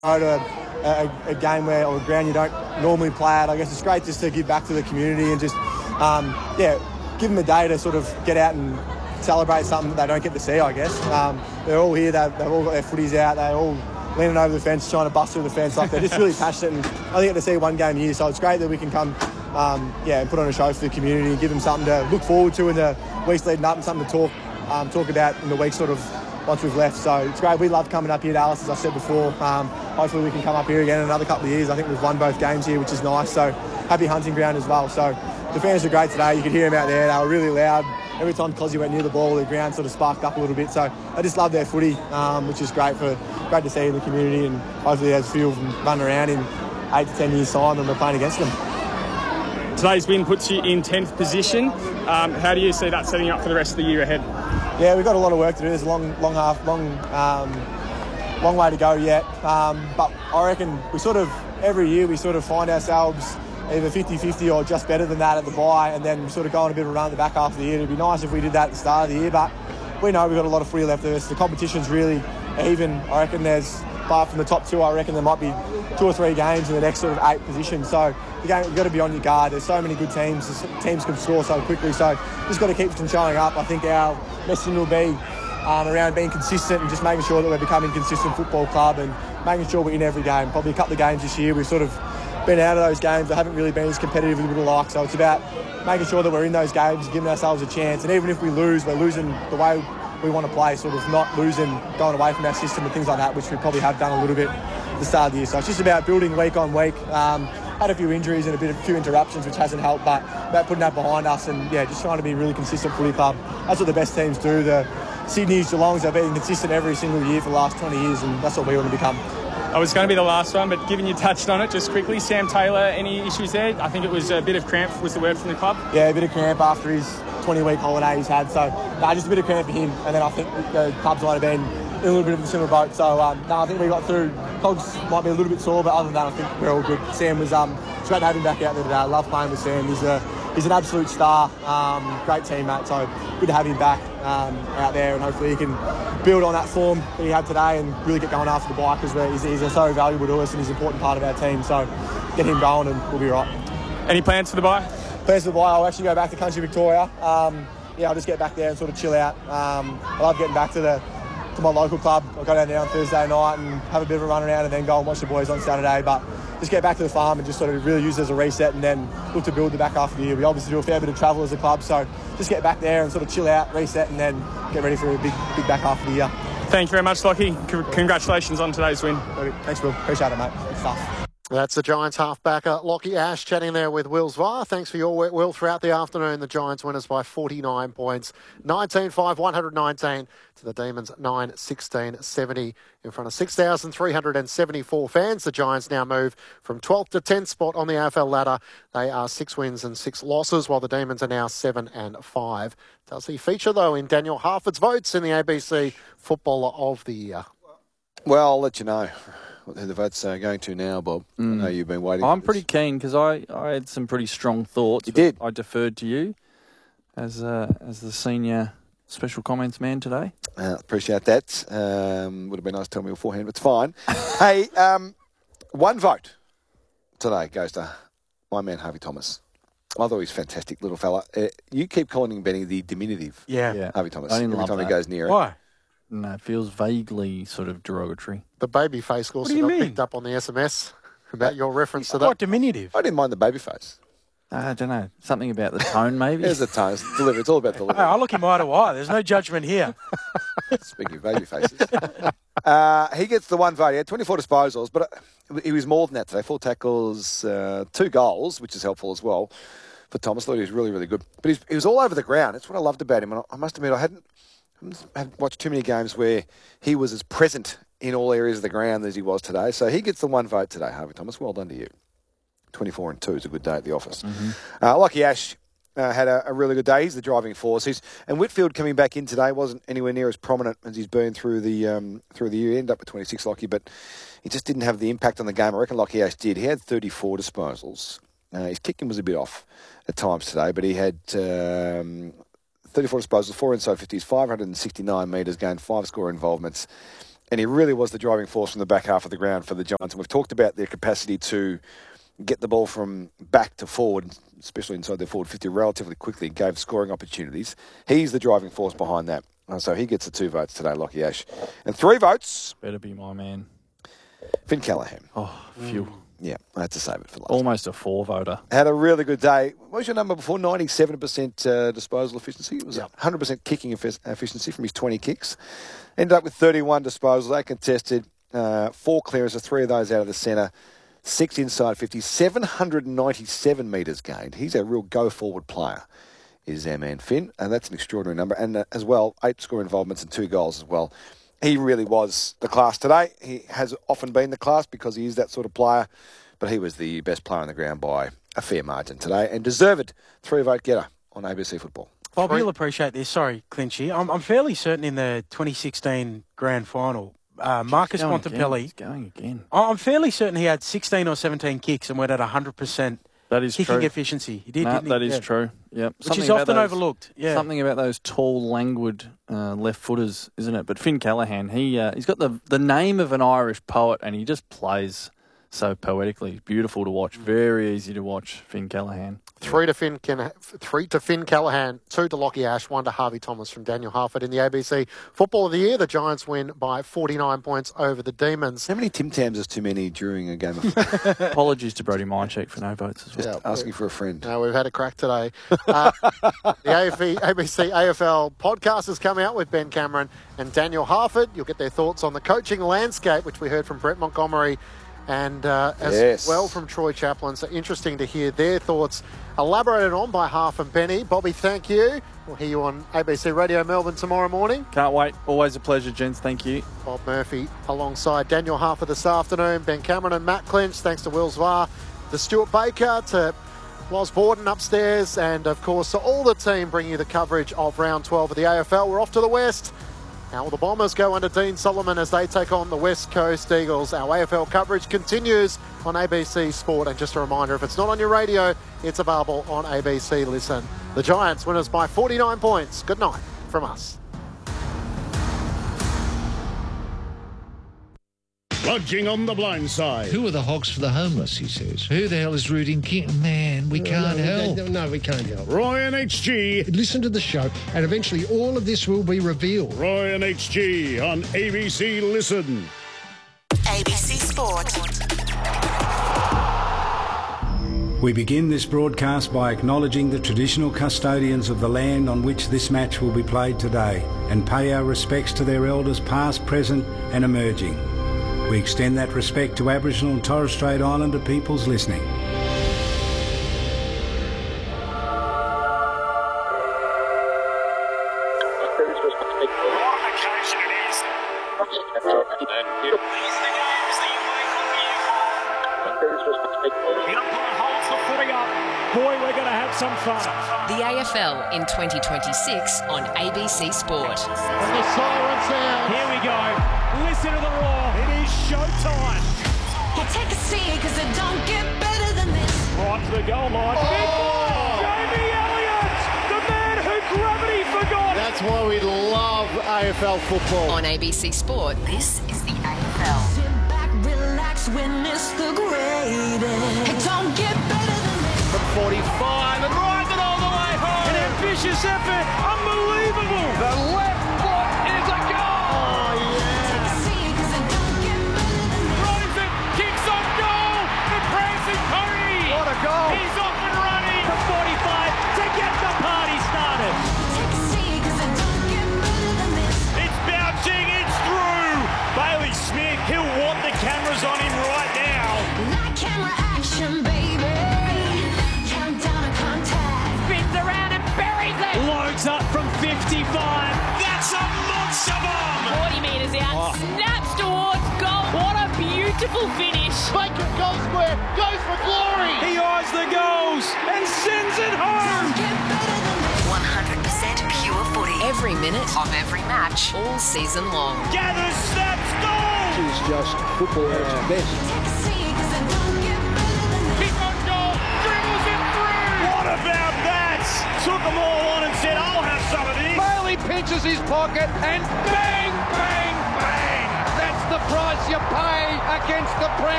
go to a game where, or a ground you don't normally play at. I guess it's great just to give back to the community and just, give them a day to sort of get out and celebrate something that they don't get to see, I guess. They're all here, they've all got their footies out, they're all leaning over the fence, trying to bust through the fence. Like, they're just really passionate, and I only get to see one game a year, so it's great that we can come and put on a show for the community and give them something to look forward to in the weeks leading up and something to talk about in the week sort of once we've left. So it's great. We love coming up here to Alice, as I said before. Hopefully we can come up here again in another couple of years. I think we've won both games here, which is nice. So happy hunting ground as well. So the fans are great today. You could hear them out there. They were really loud. Every time Cozzy went near the ball, the ground sort of sparked up a little bit. So I just love their footy, which is great to see in the community. And hopefully there's a few of them running around in 8 to 10 years' time and we're playing against them. Today's win puts you in 10th position. How do you see that setting up for the rest of the year ahead? Yeah, we've got a lot of work to do. There's a long way to go yet. But I reckon every year we sort of find ourselves either 50-50 or just better than that at the bye, and then sort of go on a bit of a run at the back half of the year. It'd be nice if we did that at the start of the year, but we know we've got a lot of footy left of us. The competition's really even. I reckon apart from the top two, I reckon there might be 2 or 3 games in the next sort of 8 positions. So you've got to be on your guard. There's so many good teams. Teams can score so quickly. So just got to keep them showing up. I think our messaging will be around being consistent and just making sure that we're becoming a consistent football club and making sure we're in every game. Probably a couple of games this year we've sort of been out of those games that haven't really been as competitive as we would like. So it's about making sure that we're in those games, giving ourselves a chance. And even if we lose, we're losing the way we want to play, sort of not losing, going away from our system and things like that, which we probably have done a little bit at the start of the year. So it's just about building week on week. Had a few injuries and a few interruptions, which hasn't helped, but about putting that behind us and, just trying to be a really consistent footy club. That's what the best teams do. The Sydney's, Geelongs, they've been consistent every single year for the last 20 years, and that's what we want to become. I was going to be the last one, but given you touched on it, just quickly, Sam Taylor, any issues there? I think it was a bit of cramp was the word from the club. Yeah, a bit of cramp after his 20-week holiday he's had. So, just a bit of cramp for him. And then I think the clubs might have been in a little bit of a similar boat. So, I think we got through. Cogs might be a little bit sore, but other than that, I think we're all good. Sam was, it's great to have him back out there today. I love playing with Sam. He's an absolute star. Great teammate. So, good to have him back out there, and hopefully he can build on that form that he had today and really get going after the bike, because he's so valuable to us and he's an important part of our team. So get him going and we'll be right. Any plans for the bye? Plans for the bye, I'll actually go back to Country Victoria. I'll just get back there and sort of chill out. I love getting back to my local club. I'll go down there on Thursday night and have a bit of a run around and then go and watch the boys on Saturday. But just get back to the farm and just sort of really use it as a reset and then look to build the back half of the year. We obviously do a fair bit of travel as a club, so just get back there and sort of chill out, reset, and then get ready for a big back half of the year. Thank you very much, Lockie. Congratulations on today's win. Thanks, Will. Appreciate it, mate. Good stuff. That's the Giants half-backer, Lockie Ash, chatting there with Will Zwar. Thanks for your work, Will. Throughout the afternoon, the Giants winners by 49 points. 19-5, 119 to the Demons 9-16, 70 in front of 6,374 fans. The Giants now move from 12th to 10th spot on the AFL ladder. They are 6 wins and 6 losses, while the Demons are now 7-5. Does he feature, though, in Daniel Harford's votes in the ABC Footballer of the Year? Well, I'll let you know who the votes are going to now, Bob. I know you've been waiting. I'm pretty keen because I had some pretty strong thoughts. You did. I deferred to you as the senior special comments man today. Appreciate that. Would have been nice to tell me beforehand, but it's fine. Hey, one vote today goes to my man Harvey Thomas. I thought he was a fantastic little fella. You keep calling him, Benny, the diminutive. Yeah. Harvey Thomas. I didn't every love time that. he goes near it. Why? No, it feels vaguely sort of derogatory. The baby face also got picked up on the SMS about your reference to that. What diminutive? I didn't mind the baby face. I don't know. Something about the tone, maybe? There's the tone. It's delivery. It's all about delivery. Hey, I'll look him eye to eye. There's no judgment here. Speaking of baby faces. He gets the one vote. He had 24 disposals, but he was more than that today. 4 tackles, 2 goals, which is helpful as well for Thomas. I thought he was really, really good. But he was all over the ground. That's what I loved about him. And I must admit, I hadn't watched too many games where he was as present in all areas of the ground as he was today. So he gets the one vote today, Harvey Thomas. Well done to you. 24 and 2 is a good day at the office. Lockie Ash had a really good day. He's the driving force. And Whitfield coming back in today wasn't anywhere near as prominent as he's been through the year. He ended up with 26, Lockie, but he just didn't have the impact on the game. I reckon Lockie Ash did. He had 34 disposals. His kicking was a bit off at times today, but he had 34 disposals, 4 inside 50s, 569 metres, gained 5 score involvements, And he really was the driving force from the back half of the ground for the Giants. And we've talked about their capacity to get the ball from back to forward, especially inside their forward 50 relatively quickly, gave scoring opportunities. He's the driving force behind that. So he gets the 2 votes today, Lockie Ash. And 3 votes. Better be my man. Finn Callaghan. Oh, phew. Yeah, I had to save it for last. Almost a 4 voter. Had a really good day. What was your number before? 97% disposal efficiency. It was 100% kicking efficiency from his 20 kicks. Ended up with 31 disposals. 8 contested, 4 clearances, 3 of those out of the centre, 6 inside 50, 797 metres gained. He's a real go-forward player, is our man Finn, and that's an extraordinary number. And as well, 8 score involvements and 2 goals as well. He really was the class today. He has often been the class because he is that sort of player, but he was the best player on the ground by a fair margin today and deserved 3-vote getter on ABC Football. Bob, you'll appreciate this. Sorry, Clinchy. I'm fairly certain in the 2016 grand final, Marcus Montempelli... He's going again. I'm fairly certain he had 16 or 17 kicks and went at 100% that is kicking true. efficiency. He did, didn't he? That is true. Yep. Which is often overlooked. Yeah. Something about those tall, languid left footers, isn't it? But Finn Callaghan, he's got the name of an Irish poet, and he just plays so poetically. Beautiful to watch. Very easy to watch, Finn Callaghan. 3 to Finn Callaghan, 2 to Lockie Ash, 1 to Harvey Thomas from Daniel Harford in the ABC Football of the Year. The Giants win by 49 points over the Demons. How many Tim Tams is too many during a game of Apologies to Brody Mindcheck for no votes as well. just asking for a friend? No, we've had a crack today. The ABC AFL podcast has come out with Ben Cameron and Daniel Harford. You'll get their thoughts on the coaching landscape, which we heard from Brett Montgomery and as well from Troy Chaplin. So interesting to hear their thoughts elaborated on by Half and Penny. Bobby, thank you. We'll hear you on ABC Radio Melbourne tomorrow morning. Can't wait. Always a pleasure, gents. Thank you. Bob Murphy alongside Daniel Harford this afternoon. Ben Cameron and Matt Clinch. Thanks to Wills VAR, to Stuart Baker, to Loz Borden upstairs, and of course to all the team bringing you the coverage of round 12 of the AFL. We're off to the West. How will the Bombers go under Dean Solomon as they take on the West Coast Eagles? Our AFL coverage continues on ABC Sport. And just a reminder, if it's not on your radio, it's available on ABC Listen. The Giants winners by 49 points. Good night from us. Lodging on the blind side. Who are the hogs for the homeless, he says. Who the hell is rooting King? Man, we can't help. No, we can't help. Roy and HG. Listen to the show, and eventually all of this will be revealed. Roy and HG on ABC Listen. ABC Sport. We begin this broadcast by acknowledging the traditional custodians of the land on which this match will be played today and pay our respects to their elders past, present and emerging. We extend that respect to Aboriginal and Torres Strait Islander peoples listening. Boy, we're going to have some fun. The AFL in 2026 on ABC Sport. And the silence there. Here we go. Listen to the roar. It is showtime. You take a seat because it don't get better than this. Right to the goal line. Jamie Elliott, the man who gravity forgot. That's why we love AFL football. On ABC Sport, this is the AFL. Sit back, relax, witness the greatest. It don't get better than this. From 45 and rides it all the way home. An ambitious effort. Unbelievable. The left foot is a goal. Oh, yeah. Take a seat because it don't get better than this. Throws it, kicks on goal. The prancing pony. What a goal. He's off and running. From 45 to get the party started. Take a seat because it don't get better than this. It's bouncing, it's through. Bailey Smith, he'll want the cameras on him right now. Light camera action, baby. Countdown to contact. Spins around and buries it. Loads up from 55. That's a monster bomb. 40 metres out, snaps towards goal. What a beautiful finish. Baker goes square, goes for glory. He eyes the goals and sends it home. 100% pure footy. Every minute of every match, all season long. Gathers, snaps, goal. It's just football at its best. Take a seat because it don't get better than this. Kick on goal, dribbles it through. What about that? Took them all on and said, I'll have some of this. Bailey pinches his pocket and bang, bang, bang. the price you pay against the Premier.